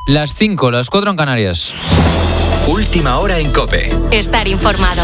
Las 5, las 4 en Canarias. Última hora en COPE. Estar informado.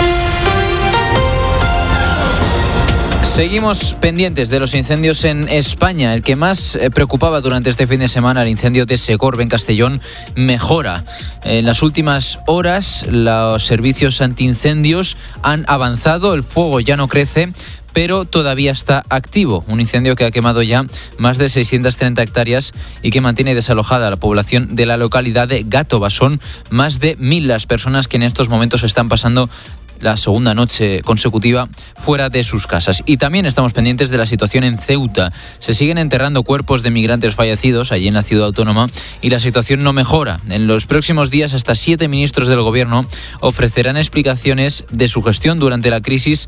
Seguimos pendientes de los incendios en España. El que más preocupaba durante este fin de semana, el incendio de Segorbe en Castellón, mejora. En las últimas horas, los servicios antiincendios han avanzado, el fuego ya no crece, pero todavía está activo. Un incendio que ha quemado ya más de 630 hectáreas y que mantiene desalojada a la población de la localidad de Gàtova. Son más de 1.000 las personas que en estos momentos están pasando la segunda noche consecutiva fuera de sus casas. Y también estamos pendientes de la situación en Ceuta. Se siguen enterrando cuerpos de migrantes fallecidos allí en la ciudad autónoma y la situación no mejora. En los próximos días, hasta 7 ministros del gobierno ofrecerán explicaciones de su gestión durante la crisis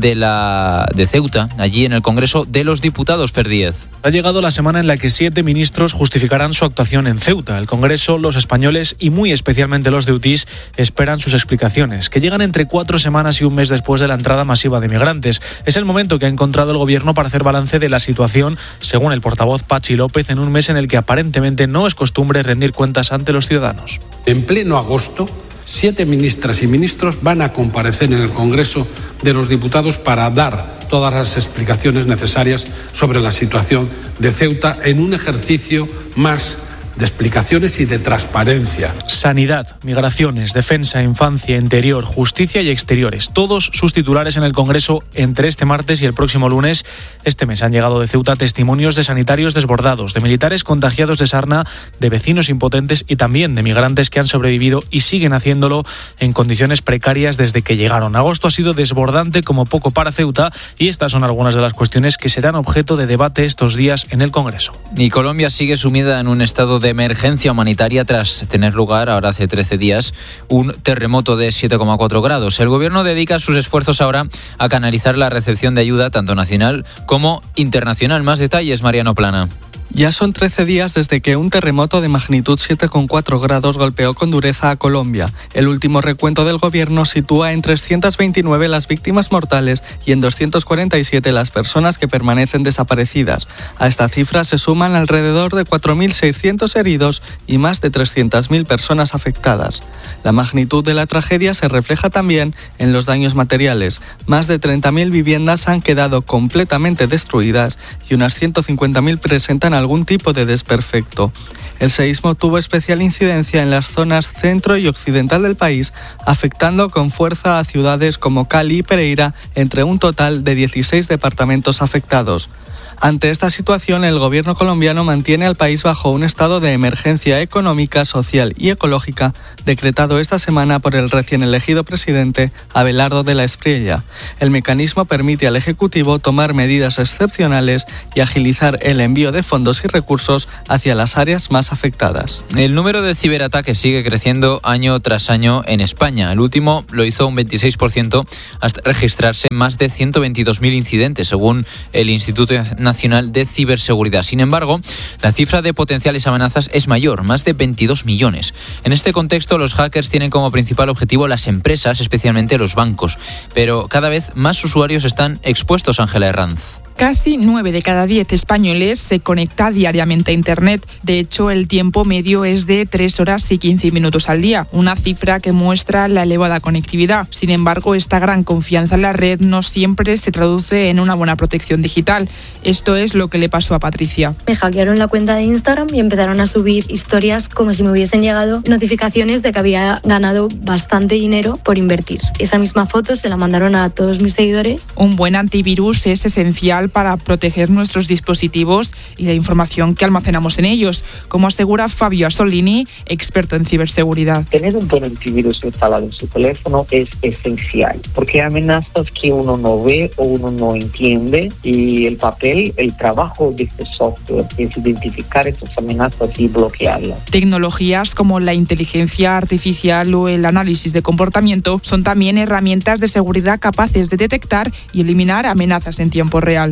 de Ceuta, allí en el Congreso de los Diputados. Ferdíez. Ha llegado la semana en la que 7 ministros justificarán su actuación en Ceuta. El Congreso, los españoles y muy especialmente los ceutís esperan sus explicaciones, que llegan entre 4 semanas y un mes después de la entrada masiva de migrantes. Es el momento que ha encontrado el gobierno para hacer balance de la situación, según el portavoz Patxi López, en un mes en el que aparentemente no es costumbre rendir cuentas ante los ciudadanos. En pleno agosto, 7 ministras y ministros van a comparecer en el Congreso de los Diputados para dar todas las explicaciones necesarias sobre la situación de Ceuta en un ejercicio más de explicaciones y de transparencia. Sanidad, migraciones, defensa, infancia, interior, justicia y exteriores. Todos sus titulares en el Congreso entre este martes y el próximo lunes. Este mes han llegado de Ceuta testimonios de sanitarios desbordados, de militares contagiados de sarna, de vecinos impotentes y también de migrantes que han sobrevivido y siguen haciéndolo en condiciones precarias desde que llegaron. Agosto ha sido desbordante como poco para Ceuta y estas son algunas de las cuestiones que serán objeto de debate estos días en el Congreso. Y Colombia sigue sumida en un estado de emergencia humanitaria tras tener lugar, ahora hace 13 días, un terremoto de 7,4 grados. El gobierno dedica sus esfuerzos ahora a canalizar la recepción de ayuda tanto nacional como internacional. Más detalles, Mariano Plana. Ya son 13 días desde que un terremoto de magnitud 7,4 grados golpeó con dureza a Colombia. El último recuento del gobierno sitúa en 329 las víctimas mortales y en 247 las personas que permanecen desaparecidas. A esta cifra se suman alrededor de 4.600 heridos y más de 300.000 personas afectadas. La magnitud de la tragedia se refleja también en los daños materiales. Más de 30.000 viviendas han quedado completamente destruidas y unas 150.000 presentan algún tipo de desperfecto. El seísmo tuvo especial incidencia en las zonas centro y occidental del país, afectando con fuerza a ciudades como Cali y Pereira, entre un total de 16 departamentos afectados. Ante esta situación, el gobierno colombiano mantiene al país bajo un estado de emergencia económica, social y ecológica decretado esta semana por el recién elegido presidente Abelardo de la Espriella. El mecanismo permite al Ejecutivo tomar medidas excepcionales y agilizar el envío de fondos y recursos hacia las áreas más afectadas. El número de ciberataques sigue creciendo año tras año en España. El último lo hizo un 26% hasta registrarse más de 122.000 incidentes, según el Instituto Nacional de Ciberseguridad. Sin embargo, la cifra de potenciales amenazas es mayor, más de 22 millones. En este contexto, los hackers tienen como principal objetivo las empresas, especialmente los bancos. Pero cada vez más usuarios están expuestos, Ángela Herranz. Casi 9 de cada 10 españoles se conecta diariamente a Internet. De hecho, el tiempo medio es de 3 horas y 15 minutos al día, una cifra que muestra la elevada conectividad. Sin embargo, esta gran confianza en la red no siempre se traduce en una buena protección digital. Esto es lo que le pasó a Patricia. Me hackearon la cuenta de Instagram y empezaron a subir historias como si me hubiesen llegado notificaciones de que había ganado bastante dinero por invertir. Esa misma foto se la mandaron a todos mis seguidores. Un buen antivirus es esencial para proteger nuestros dispositivos y la información que almacenamos en ellos, como asegura Fabio Asolini, experto en ciberseguridad. Tener un buen antivirus instalado en su teléfono es esencial, porque hay amenazas que uno no ve o uno no entiende y el trabajo de este software es identificar esas amenazas y bloquearlas. Tecnologías como la inteligencia artificial o el análisis de comportamiento son también herramientas de seguridad capaces de detectar y eliminar amenazas en tiempo real.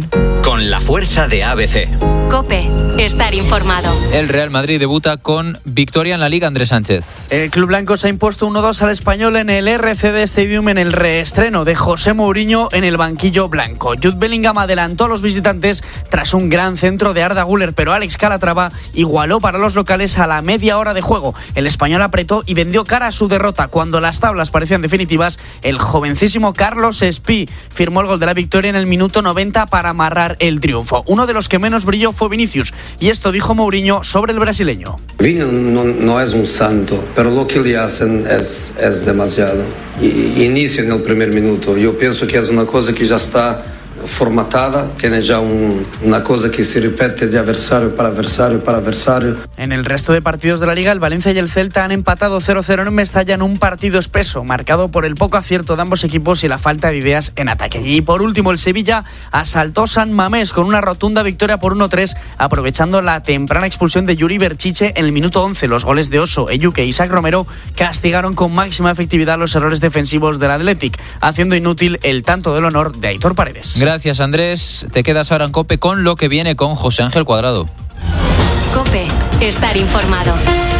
Con la fuerza de ABC. COPE. Estar informado. El Real Madrid debuta con victoria en la Liga, Andrés Sánchez. El club blanco se ha impuesto 1-2 al Español en el RCD Stadium en el reestreno de José Mourinho en el banquillo blanco. Jude Bellingham adelantó a los visitantes tras un gran centro de Arda Güler, pero Alex Calatrava igualó para los locales a la media hora de juego. El español apretó y vendió cara a su derrota. Cuando las tablas parecían definitivas, el jovencísimo Carlos Espí firmó el gol de la victoria en el minuto 90 para amarrar el triunfo. Uno de los que menos brilló fue Vinicius, y esto dijo Mourinho sobre el brasileño. Vini no es un santo, pero lo que le hacen es demasiado. Inicia en el primer minuto. Yo pienso que es una cosa que ya está formatada, tiene ya una cosa que se repite de adversario para adversario. En el resto de partidos de la Liga, el Valencia y el Celta han empatado 0-0 en Mestalla en un partido espeso, marcado por el poco acierto de ambos equipos y la falta de ideas en ataque. Y por último, el Sevilla asaltó San Mamés con una rotunda victoria por 1-3, aprovechando la temprana expulsión de Yuri Berchiche en el minuto 11. Los goles de Oso, Eyuke e Isaac Romero castigaron con máxima efectividad los errores defensivos del Athletic, haciendo inútil el tanto del honor de Aitor Paredes. Gracias, Andrés. Te quedas ahora en COPE con lo que viene con José Ángel Cuadrado. COPE. Estar informado.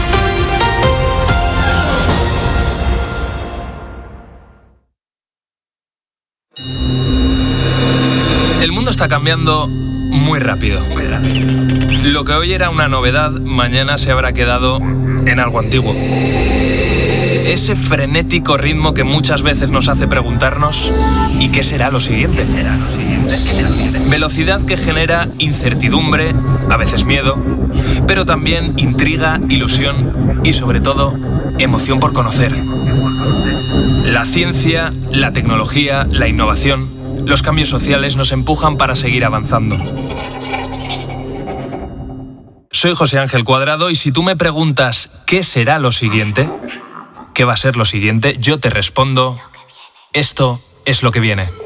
El mundo está cambiando muy rápido. Lo que hoy era una novedad, mañana se habrá quedado en algo antiguo. Ese frenético ritmo que muchas veces nos hace preguntarnos ¿y qué será lo siguiente? Velocidad que genera incertidumbre, a veces miedo, pero también intriga, ilusión y sobre todo emoción por conocer. La ciencia, la tecnología, la innovación, los cambios sociales nos empujan para seguir avanzando. Soy José Ángel Cuadrado y si tú me preguntas ¿qué será lo siguiente? ¿Qué va a ser lo siguiente? Yo te respondo, esto es lo que viene.